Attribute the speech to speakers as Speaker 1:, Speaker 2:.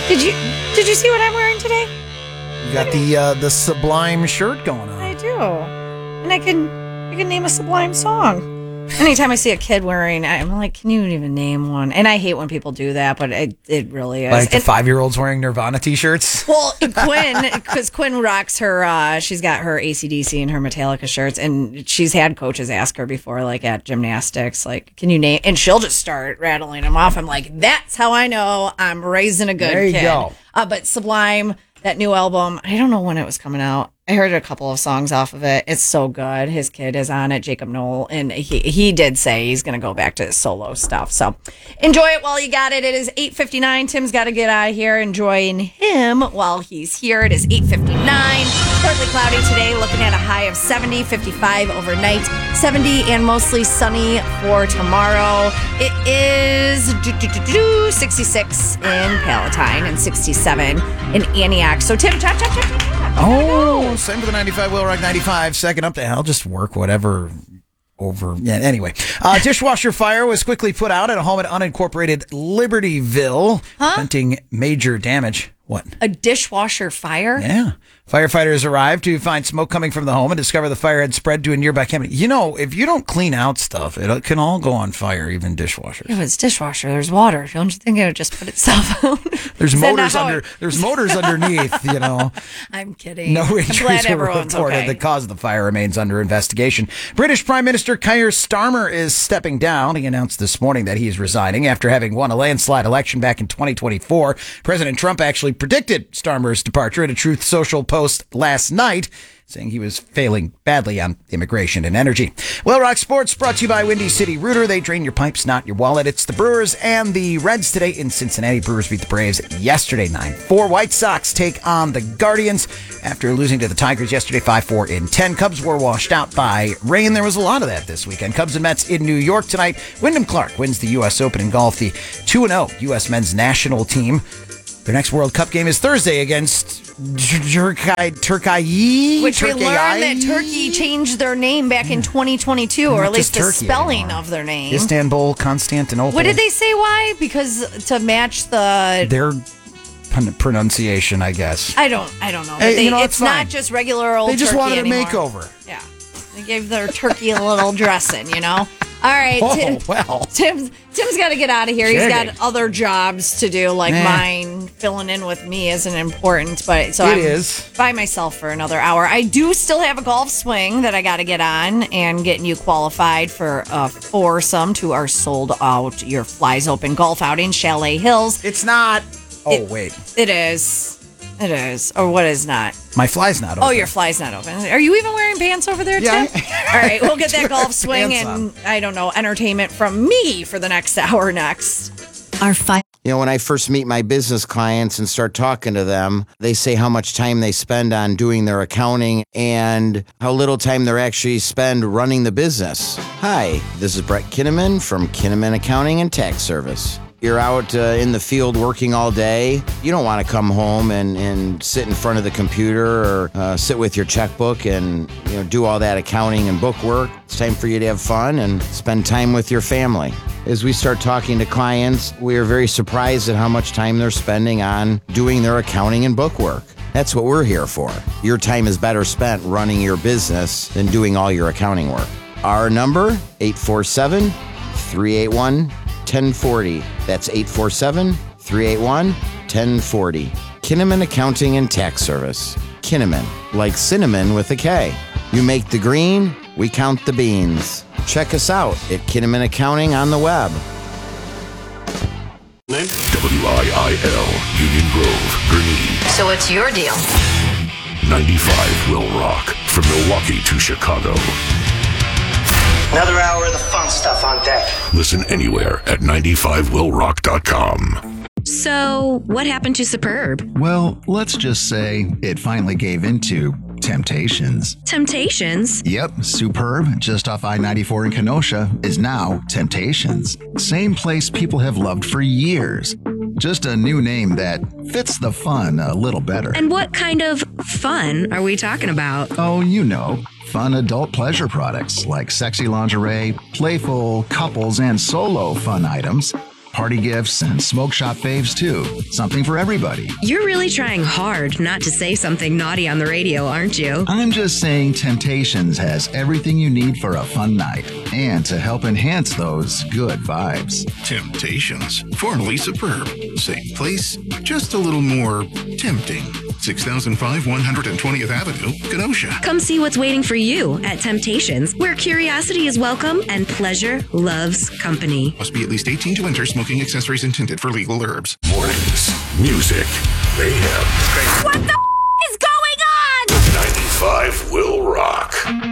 Speaker 1: Did you see what I'm wearing today?
Speaker 2: You got the Sublime shirt going on.
Speaker 1: I do. And I can name a Sublime song. Anytime I see a kid wearing, I'm like, can you even name one? And I hate when people do that, but it really is.
Speaker 2: Like the 5-year-olds wearing Nirvana t-shirts?
Speaker 1: Well, Quinn, because Quinn rocks her, she's got her AC/DC and her Metallica shirts, and she's had coaches ask her before, like at gymnastics, like, can you name, and she'll just start rattling them off. I'm like, that's how I know I'm raising a good kid.
Speaker 2: There you go.
Speaker 1: But Sublime, that new album, I don't know when it was coming out. I heard a couple of songs off of it. It's so good. His kid is on it, Jacob Knoll, and he did say he's going to go back to his solo stuff. So enjoy it while you got it. It is 8:59. Tim's got to get out of here. Enjoying him while he's here. It is 8:59. Partly cloudy today, looking at a high of 70, 55 overnight, 70 and mostly sunny for tomorrow. It is 66 in Palatine and 67 in Antioch. So Tim, chop.
Speaker 2: Oh, same for the 95 Will Rock 95. Second up, I'll just work whatever over. Yeah, anyway. Dishwasher fire was quickly put out at a home at unincorporated Libertyville, preventing major damage. What?
Speaker 1: A dishwasher fire?
Speaker 2: Yeah. Firefighters arrived to find smoke coming from the home and discover the fire had spread to a nearby cabinet. You know, if you don't clean out stuff, it can all go on fire, even dishwashers.
Speaker 1: Yeah, but it's dishwasher. There's water. Don't you think it would just put itself out?
Speaker 2: There's motors There's motors underneath, you know.
Speaker 1: I'm kidding.
Speaker 2: No injuries were reported.
Speaker 1: Okay.
Speaker 2: The cause of the fire remains under investigation. British Prime Minister Keir Starmer is stepping down. He announced this morning that he is resigning after having won a landslide election back in 2024. President Trump actually predicted Starmer's departure in a Truth Social post last night, saying he was failing badly on immigration and energy. Well, Rock Sports brought to you by Windy City Rooter. They drain your pipes, not your wallet. It's the Brewers and the Reds today in Cincinnati. Brewers beat the Braves yesterday 9-4. White Sox take on the Guardians after losing to the Tigers yesterday 5-4 in 10. Cubs were washed out by rain. There was a lot of that this weekend. Cubs and Mets in New York tonight. Wyndham Clark wins the U.S. Open in golf. The 2-0 U.S. men's national team. Their next World Cup game is Thursday against Turkey.
Speaker 1: Which we learned that Turkey changed their name back in 2022, or at least the spelling
Speaker 2: anymore.
Speaker 1: of their name.
Speaker 2: Istanbul, Constantinople.
Speaker 1: What did they say? Why? Because to match
Speaker 2: their pronunciation, I guess.
Speaker 1: I don't know. But
Speaker 2: Hey,
Speaker 1: it's not just regular old Turkey.
Speaker 2: They just wanted
Speaker 1: anymore.
Speaker 2: a makeover.
Speaker 1: Yeah. They gave their turkey a little dressing, you know? All right. Tim's got to get out of here. He's got other jobs to do, like mine. Filling in with me isn't important, but so I'm by myself for another hour. I do still have a golf swing that I got to get on and getting you qualified for a foursome to our sold out Your Flies Open golf outing, Chalet Hills.
Speaker 2: It's not. Oh, wait.
Speaker 1: It is. It is. Or what is not?
Speaker 2: My fly's not open.
Speaker 1: Oh, your fly's not open. Are you even wearing pants over there, Tim? All right, we'll get that golf swing and, I don't know, entertainment from me for the next hour next.
Speaker 3: You know, when I first meet my business clients and start talking to them, they say how much time they spend on doing their accounting and how little time they actually spend running the business. Hi, this is Brett Kinnaman from Kinnaman Accounting and Tax Service. You're out in the field working all day. You don't want to come home and sit in front of the computer or sit with your checkbook and do all that accounting and book work. It's time for you to have fun and spend time with your family. As we start talking to clients, we are very surprised at how much time they're spending on doing their accounting and book work. That's what we're here for. Your time is better spent running your business than doing all your accounting work. Our number, 847-381-1040. That's 847-381-1040. Kinnaman Accounting and Tax Service. Kinnaman, like cinnamon with a K. You make the green, we count the beans. Check us out at Kinnaman Accounting on the web.
Speaker 4: WIIL, Union Grove, Gurnee.
Speaker 5: So what's your deal?
Speaker 4: 95 Will Rock, from Milwaukee to Chicago.
Speaker 6: Another hour of the fun stuff on deck.
Speaker 4: Listen anywhere at 95willrock.com.
Speaker 5: So, what happened to Superb?
Speaker 7: Well, let's just say it finally gave into Temptations.
Speaker 5: Temptations?
Speaker 7: Yep, Superb, just off I-94 in Kenosha, is now Temptations. Same place people have loved for years. Just a new name that fits the fun a little better.
Speaker 5: And what kind of fun are we talking about?
Speaker 7: Oh, you know. Fun adult pleasure products like sexy lingerie, playful couples and solo fun items, Party gifts and smoke shop faves too. Something for everybody.
Speaker 5: You're really trying hard not to say something naughty on the radio, aren't you?
Speaker 7: I'm just saying Temptations has everything you need for a fun night and to help enhance those good vibes.
Speaker 8: Temptations, formerly Superb. Same place, just a little more tempting. 6005 120th Avenue, Kenosha.
Speaker 5: Come see what's waiting for you at Temptations, where curiosity is welcome and pleasure loves company.
Speaker 8: Must be at least 18 to enter. Smoking accessories intended for legal herbs.
Speaker 4: Mornings, music, mayhem.
Speaker 5: What the is going on?
Speaker 4: 95 will rock.